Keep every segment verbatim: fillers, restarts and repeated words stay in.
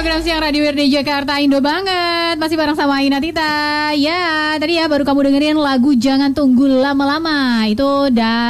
program siang Radio R D Jakarta Indo banget. Masih bareng sama Ina Tita. Ya, tadi ya baru kamu dengerin lagu Jangan Tunggu Lama-Lama. Itu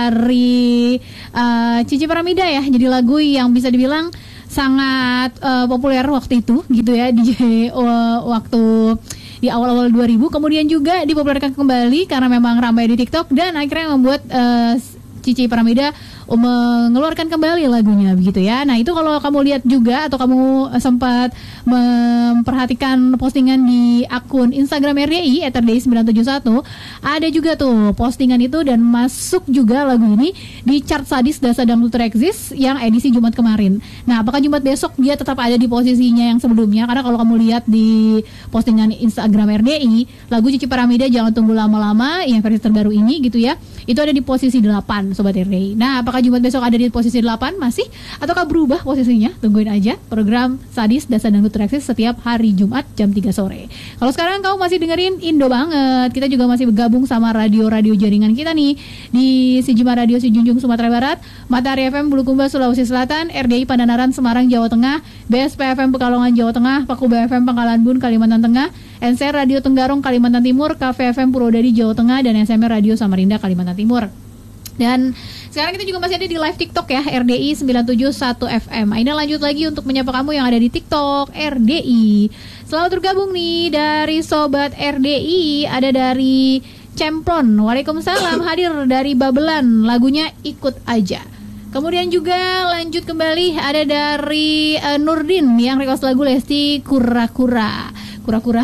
dari uh, Cici Pramida ya. Jadi lagu yang bisa dibilang sangat uh, populer waktu itu gitu ya di uh, waktu di awal-awal dua ribu. Kemudian juga dipopulerkan kembali karena memang ramai di TikTok dan akhirnya membuat uh, Cici Pramida mengeluarkan kembali lagunya begitu ya. Nah itu kalau kamu lihat juga atau kamu sempat memperhatikan postingan di akun Instagram R D I et R D I sembilan tujuh satu, ada juga tuh postingan itu dan masuk juga lagu ini di chart Sadis Dasa Dangdut Rexis yang edisi Jumat kemarin. Nah apakah Jumat besok dia tetap ada di posisinya yang sebelumnya? Karena kalau kamu lihat di postingan Instagram R D I, lagu Cici Pramida Jangan Tunggu Lama-Lama yang versi terbaru ini gitu ya, itu ada di posisi delapan Sobat R D I. Nah apakah Jumat besok ada di posisi delapan masih ataukah berubah posisinya? Tungguin aja program Sadis Dasa Dangdut Rexis setiap hari Jumat jam tiga sore. Kalau sekarang kamu masih dengerin Indo banget, kita juga masih bergabung sama radio-radio jaringan kita nih di Sijima Radio Sijunjung Sumatera Barat, Matahari F M Bulukumba Sulawesi Selatan, R D I Pandanaran Semarang Jawa Tengah, B S P F M Pekalongan Jawa Tengah, Pakuba F M Pangkalan Bun Kalimantan Tengah, N C R Radio Tenggarong Kalimantan Timur, K V F M Purwodadi Jawa Tengah, dan S M R Radio Samarinda Kalimantan Timur. Dan sekarang kita juga masih ada di live TikTok ya, R D I sembilan tujuh satu F M. Ini lanjut lagi untuk menyapa kamu yang ada di TikTok R D I. Selamat bergabung nih dari Sobat R D I. Ada dari Cemplon, Waalaikumsalam, hadir dari Babelan, lagunya Ikut Aja. Kemudian juga lanjut kembali ada dari uh, Nurdin yang request lagu Lesti Kura-Kura. Kura-Kura.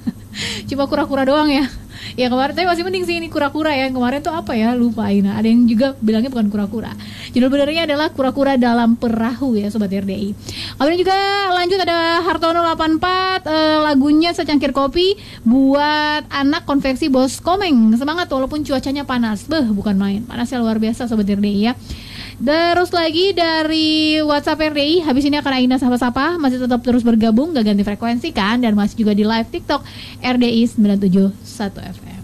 Cuma kura-kura doang ya. Ya kemarin tapi masih mending sih ini kura-kura ya. Yang kemarin tuh apa ya, lupa Ina. Ada yang juga bilangnya bukan kura-kura. Judul benernya adalah Kura-Kura Dalam Perahu ya Sobat R D I. Kemudian juga lanjut ada Hartono delapan empat, eh, lagunya Secangkir Kopi buat anak konveksi Bos Komeng. Semangat walaupun cuacanya panas. Beh bukan main, panasnya luar biasa Sobat R D I ya. Terus lagi dari WhatsApp R D I, habis ini akan Aina sapa-sapa, masih tetap terus bergabung, gak ganti frekuensi kan, dan masih juga di live TikTok R D I sembilan tujuh satu F M.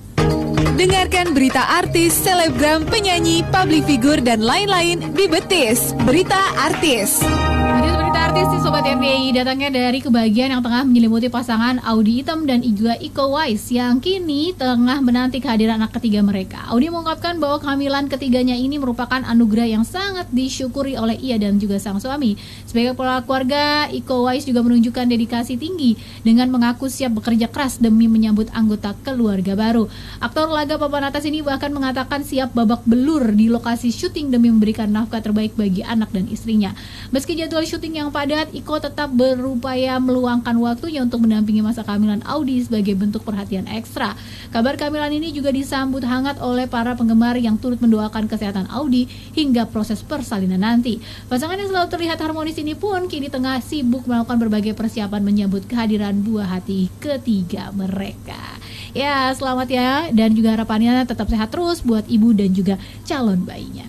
Dengarkan berita artis, selebgram, penyanyi, public figure, dan lain-lain di Betis, Berita Artis. Betis Berita Artis di Sobat R D I datangnya dari kebahagiaan yang tengah menyelimuti pasangan Audy Item dan juga Iko Uwais yang kini tengah menanti kehadiran anak ketiga mereka. Audy mengungkapkan bahwa kehamilan ketiganya ini merupakan anugerah yang sangat disyukuri oleh ia dan juga sang suami. Sebagai kepala keluarga, Iko Uwais juga menunjukkan dedikasi tinggi dengan mengaku siap bekerja keras demi menyambut anggota keluarga baru. Aktor laga papan atas ini bahkan mengatakan siap babak belur di lokasi syuting demi memberikan nafkah terbaik bagi anak dan istrinya. Meski jadwal syuting yang padat, Iko tetap berupaya meluangkan waktunya untuk mendampingi masa kehamilan Audy sebagai bentuk perhatian ekstra. Kabar kehamilan ini juga disambut hangat oleh para penggemar yang turut mendoakan kesehatan Audy hingga proses persalinan nanti. Pasangan yang selalu terlihat harmonis ini pun kini tengah sibuk melakukan berbagai persiapan menyambut kehadiran buah hati ketiga mereka. Ya, selamat ya, dan juga harapannya tetap sehat terus buat ibu dan juga calon bayinya.